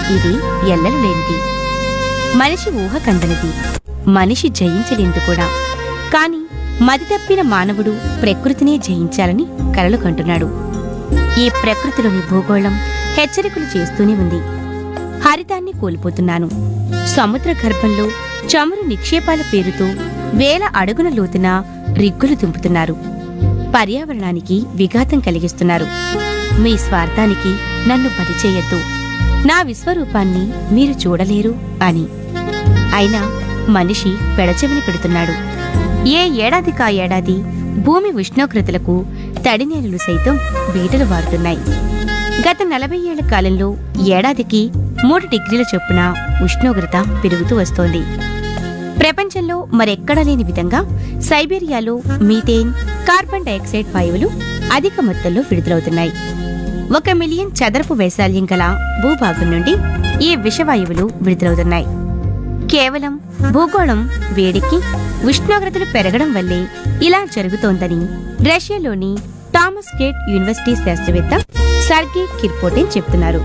ఇది ఎల్లలు లేనిది. మనిషి ఊహ కందనిది. మనిషి జయించలేందు కూడా. కాని మది తప్పిన మానవుడు ప్రకృతినే జయించాలని కలలు కంటున్నాడు. ఈ ప్రకృతిలోని భూగోళం హెచ్చరికలు చేస్తూనే ఉంది. హరితాన్ని కోల్పోతున్నాను. సముద్ర గర్భంలో చమురు నిక్షేపాల పేరుతో వేల అడుగుల లోతున రిగ్గులు దింపుతున్నారు. పర్యావరణానికి విఘాతం కలిగిస్తున్నారు. మీ స్వార్థానికి నన్ను బలి చేయొద్దు. నా విశ్వరూపాన్ని మీరు చూడలేరు అని. అయినా మనిషి పెడచెవిని పెడుతున్నాడు. ఏ ఏడాదికా ఏడాది భూమి ఉష్ణోగ్రతలకు తడినేలలు సైతం బీటలు వారుతున్నాయి. గత 40 ఏళ్ల కాలంలో ఏడాదికి 3 డిగ్రీల చొప్పున ఉష్ణోగ్రత పెరుగుతూ వస్తోంది. ప్రపంచంలో మరెక్కడా లేని విధంగా సైబీరియాలో మీథేన్, కార్బన్ డయాక్సైడ్ వాయువులు అధిక మొత్తంలో విడుదలవుతున్నాయి. 1 మిలియన్ చదరపు వైశాల్యం గల భూభాగం నుండి ఈ విషవాయువులు విడుదలవుతున్నాయి. కేవలం భూగోళం వేడికి ఉష్ణోగ్రతలు పెరగడం వల్లే ఇలా జరుగుతోందని రష్యాలోని థామస్ కేట్ యూనివర్సిటీ శాస్త్రవేత్త సర్గీ కిర్పోటిన్ చెప్తున్నారు.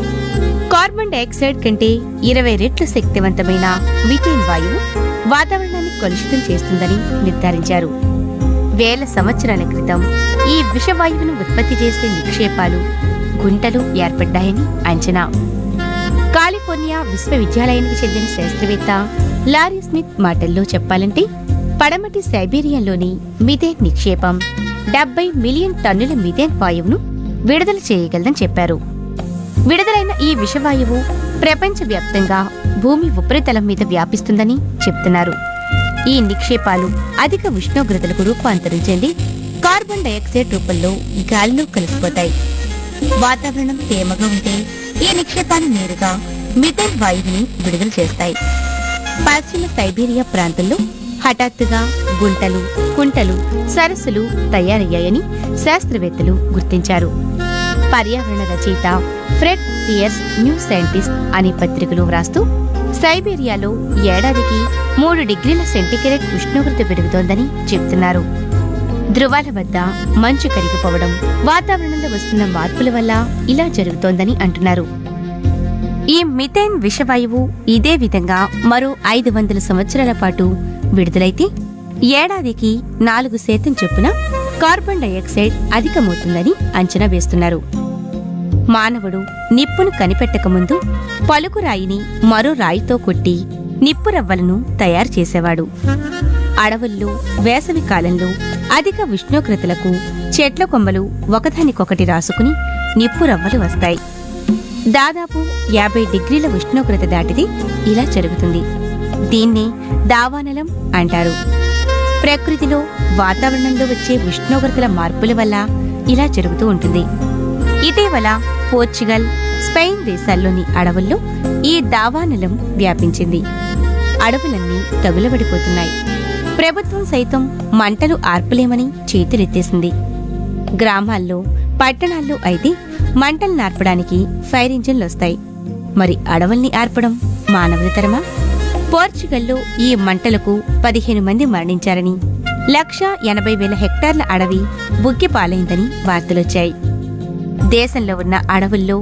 కార్బన్ డయాక్సైడ్ కంటే 20 రెట్లు శక్తివంతమైన మీథేన్ వాయువు వాతావరణాన్ని కలుషితం చేస్తుందని నిర్ధారించారు. వేల సంవత్సరాల క్రితం ఈ విషవాయువును ఉత్పత్తి చేసే నిక్షేపాలు, గుంటలు ఏర్పడ్డాయని అంచనా. కాలిఫోర్నియా విశ్వవిద్యాలయానికి చెందిన శాస్త్రవేత్త లారీ స్మిత్ మాటల్లో చెప్పాలంటే పడమటి సైబీరియాలోని మీథేన్ నిక్షేపం 70 మిలియన్ టన్నుల మీథేన్ వాయువును విడుదల చేయగలదని చెప్పారు. విడుదలైన ఈ విషవాయువు ప్రపంచవ్యాప్తంగా భూమి ఉపరితలం మీద వ్యాపిస్తుందని చెప్తున్నారు. ఈ నిక్షేపాలు అధిక ఉష్ణోగ్రతలకు రూపాంతరం చెంది కార్బన్ డయాక్సైడ్ రూపంలో గాలిలో కలిసిపోతాయి. వాతావరణం తేమగా ఉంటే ఈ నిక్షేపాలు నేరుగా మిథేన్ వాయువుని విడుదల చేస్తాయి. పశ్చిమ సైబీరియా ప్రాంతంలో హఠాత్తుగా గుంటలు, కుంటలు, సరస్సులు తయారయ్యాయని శాస్త్రవేత్తలు గుర్తించారు. పర్యావరణ రచయిత ఫ్రెడ్ పియర్స్ న్యూ సైంటిస్ట్ అనే పత్రికలో వ్రాస్తూ సైబీరియాలో ఏడాదికి 3 డిగ్రీల సెంటీగ్రేడ్ ఉష్ణోగ్రత పెరుగుతోందని చెప్తున్నారు. ధృవాల వద్ద మంచు కరిగిపోవడం, వాతావరణంలో వస్తున్న మార్పుల వల్ల ఇలా జరుగుతోందని అంటున్నారు. ఈ మిథేన్ విషవాయువు ఇదే విధంగా మరో 500 సంవత్సరాల పాటు విడుదలైతే ఏడాదికి 4% చొప్పున కార్బన్ డయాక్సైడ్ అధికమవుతుందని అంచనా వేస్తున్నారు. మానవుడు నిప్పును కనిపెట్టకముందు పలుకు రాయిని మరో రాయితో కొట్టి నిప్పు రవ్వలను తయారు చేసేవాడు. అడవుల్లో వేసవి కాలంలో అధిక ఉష్ణోగ్రతలకు చెట్ల కొమ్మలు ఒకదానికొకటి రాసుకుని నిప్పు రవ్వలు వస్తాయి. దాదాపు 50 డిగ్రీల ఉష్ణోగ్రత దాటితే ఇలా జరుగుతుంది. దీన్నే దావానలం అంటారు. ప్రకృతిలో వాతావరణంలో వచ్చే ఉష్ణోగ్రతల మార్పుల వల్ల ఇలా జరుగుతూ ఉంటుంది. ఇటీవల పోర్చుగల్, స్పెయిన్ దేశాల్లోని అడవుల్లో ఈ దావానలం వ్యాపించింది. అడవులన్నీ తగులబడిపోతున్నాయి. ప్రభుత్వం సైతం మంటలు ఆర్పలేమని చేతులెత్తేసింది. గ్రామాల్లో, పట్టణాల్లో అయితే మంటలు నార్పడానికి ఫైర్ ఇంజిన్లొస్తాయి. మరి అడవుల్ని ఆర్పడం మానవుల తరమా? పోర్చుగల్లో ఈ మంటలకు 15 మంది మరణించారని, 1,80,000 హెక్టార్ల అడవి బుగ్గిపాలైందని వార్తలొచ్చాయి. దేశంలో ఉన్న అడవుల్లో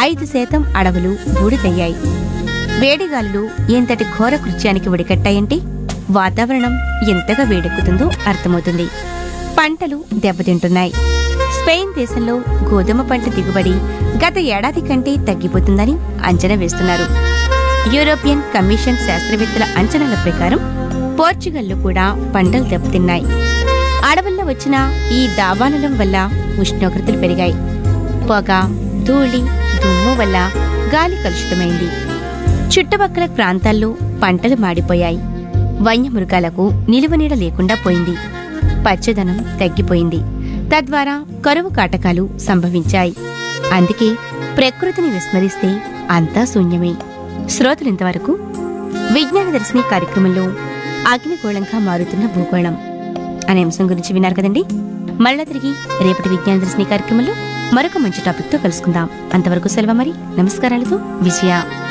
5% అడవులు బూడిదయ్యాయి. వేడిగాలులు ఎంతటి ఘోర కృత్యానికి ఒడికట్టాయంటే వాతావరణం ఎంతగా వేడెక్కుతుందో అర్థమవుతుంది. పంటలు దెబ్బతింటున్నాయి. స్పెయిన్ దేశంలో గోధుమ పంట దిగుబడి గత ఏడాది కంటే తగ్గిపోతుందని అంచనా వేస్తున్నారు. యూరోపియన్ కమిషన్ శాస్త్రవేత్తల అంచనాల ప్రకారం పోర్చుగల్లో కూడా పంటలు దెబ్బతిన్నాయి. అడవుల్లో వచ్చిన ఈ దావానలం వల్ల ఉష్ణోగ్రతలు పెరిగాయి. పొగ, ధూళి, దుమ్ము వల్ల గాలి కలుషితమైంది. చుట్టుపక్కల ప్రాంతాల్లో పంటలు మాడిపోయాయి. వన్యమృగాలకు నిలువనీడ లేకుండా పోయింది. పచ్చదనం తగ్గిపోయింది. తద్వారా కరువు కాటకాలు సంభవించాయి. అందుకే ప్రకృతిని విస్మరిస్తే అంతా శూన్యమే. శ్రోతలింతవరకు విజ్ఞాన దర్శిని కార్యక్రమంలో అగ్నిగోళంగా మారుతున్న భూగోళం అనే అంశం గురించి విన్నారు కదండి. మళ్ళా తిరిగి రేపటి విజ్ఞాన దర్శిని కార్యక్రమంలో మరొక మంచి టాపిక్తో కలుసుకుందాం. అంతవరకు సెలవు మరి. నమస్కారాలతో విజయ.